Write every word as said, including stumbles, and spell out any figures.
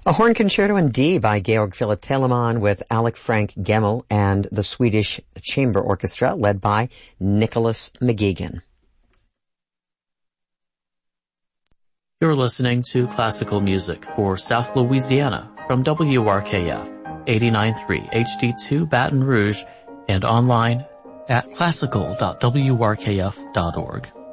A horn concerto in D by Georg Philipp Telemann with Alec Frank Gemmel and the Swedish Chamber Orchestra led by Nicholas McGeegan. You're listening to classical music for South Louisiana from W R K F eighty-nine point three H D two Baton Rouge and online at classical dot w r k f dot org.